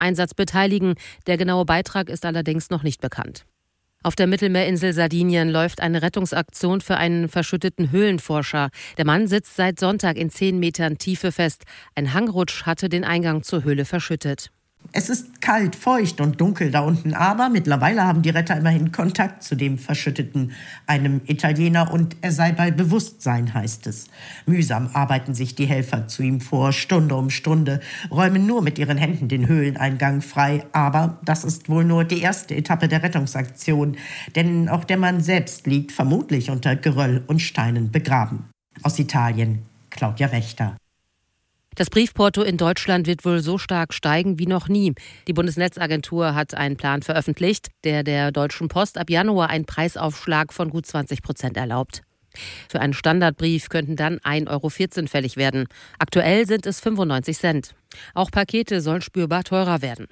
Einsatz beteiligen. Der genaue Beitrag ist allerdings noch nicht bekannt. Auf der Mittelmeerinsel Sardinien läuft eine Rettungsaktion für einen verschütteten Höhlenforscher. Der Mann sitzt seit Sonntag in 10 Metern Tiefe fest. Ein Hangrutsch hatte den Eingang zur Höhle verschüttet. Es ist kalt, feucht und dunkel da unten, aber mittlerweile haben die Retter immerhin Kontakt zu dem Verschütteten, einem Italiener, und er sei bei Bewusstsein, heißt es. Mühsam arbeiten sich die Helfer zu ihm vor, Stunde um Stunde, räumen nur mit ihren Händen den Höhleneingang frei. Aber das ist wohl nur die erste Etappe der Rettungsaktion, denn auch der Mann selbst liegt vermutlich unter Geröll und Steinen begraben. Aus Italien, Claudia Wächter. Das Briefporto in Deutschland wird wohl so stark steigen wie noch nie. Die Bundesnetzagentur hat einen Plan veröffentlicht, der Deutschen Post ab Januar einen Preisaufschlag von gut 20% erlaubt. Für einen Standardbrief könnten dann 1,14 € fällig werden. Aktuell sind es 95 Cent. Auch Pakete sollen spürbar teurer werden.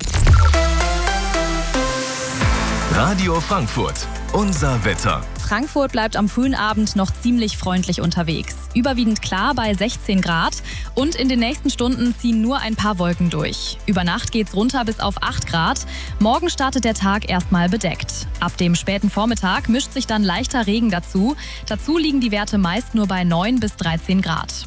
Radio Frankfurt, unser Wetter. Frankfurt bleibt am frühen Abend noch ziemlich freundlich unterwegs. Überwiegend klar bei 16 Grad und in den nächsten Stunden ziehen nur ein paar Wolken durch. Über Nacht geht's runter bis auf 8 Grad. Morgen startet der Tag erstmal bedeckt. Ab dem späten Vormittag mischt sich dann leichter Regen dazu. Dazu liegen die Werte meist nur bei 9 bis 13 Grad.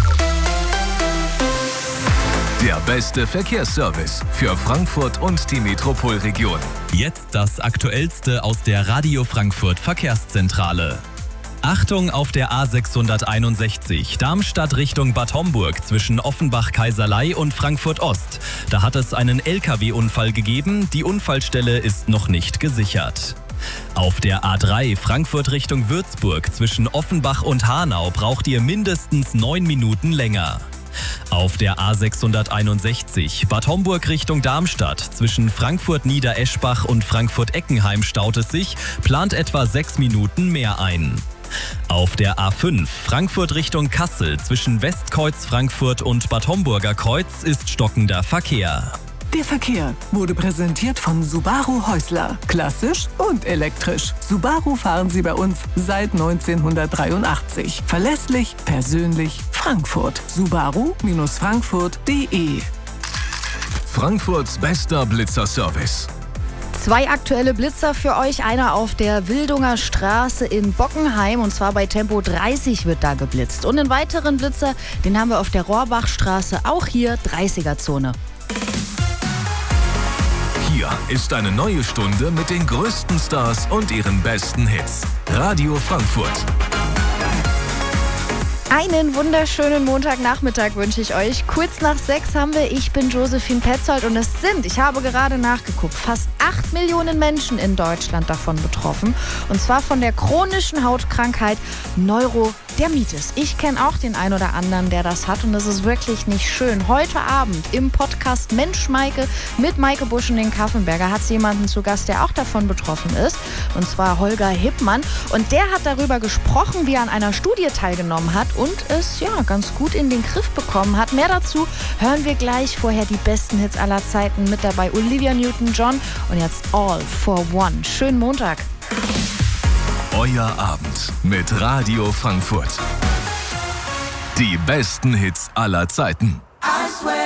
Der beste Verkehrsservice für Frankfurt und die Metropolregion. Jetzt das Aktuellste aus der Radio Frankfurt Verkehrszentrale. Achtung auf der A661, Darmstadt Richtung Bad Homburg zwischen Offenbach-Kaiserlei und Frankfurt-Ost. Da hat es einen LKW-Unfall gegeben, die Unfallstelle ist noch nicht gesichert. Auf der A3 Frankfurt Richtung Würzburg zwischen Offenbach und Hanau braucht ihr mindestens 9 Minuten länger. Auf der A661 Bad Homburg Richtung Darmstadt zwischen Frankfurt-Niedereschbach und Frankfurt-Eckenheim staut es sich, plant etwa 6 Minuten mehr ein. Auf der A5 Frankfurt Richtung Kassel zwischen Westkreuz Frankfurt und Bad Homburger Kreuz ist stockender Verkehr. Der Verkehr wurde präsentiert von Subaru Häusler. Klassisch und elektrisch. Subaru fahren Sie bei uns seit 1983. Verlässlich, persönlich, Frankfurt. Subaru-frankfurt.de. Frankfurts bester Blitzerservice. 2 aktuelle Blitzer für euch. Einer auf der Wildunger Straße in Bockenheim, und zwar bei Tempo 30 wird da geblitzt. Und einen weiteren Blitzer, den haben wir auf der Rohrbachstraße, auch hier 30er-Zone. Hier ist eine neue Stunde mit den größten Stars und ihren besten Hits. Radio Frankfurt. Einen wunderschönen Montagnachmittag wünsche ich euch. Kurz nach 6 haben wir Ich bin Josephine Petzold und es sind, ich habe gerade nachgeguckt, fast 8 Millionen Menschen in Deutschland davon betroffen. Und zwar von der chronischen Hautkrankheit Neurodermitis. Ich kenne auch den einen oder anderen, der das hat, und das ist wirklich nicht schön. Heute Abend im Podcast Mensch Maike mit Maike Busch und den Kaffenberger hat es jemanden zu Gast, der auch davon betroffen ist. Und zwar Holger Hippmann. Und der hat darüber gesprochen, wie er an einer Studie teilgenommen hat und es ganz gut in den Griff bekommen hat. Mehr dazu hören wir gleich. Vorher die besten Hits aller Zeiten. Mit dabei Olivia Newton-John und jetzt All for One. Schönen Montag. Euer Abend mit Radio Frankfurt. Die besten Hits aller Zeiten.